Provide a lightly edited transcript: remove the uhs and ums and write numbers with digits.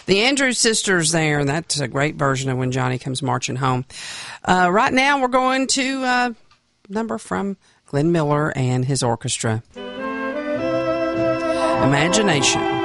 The Andrews Sisters there, and that's a great version of When Johnny Comes Marching Home. Right now we're going to a number from Glenn Miller and his orchestra. Imagination.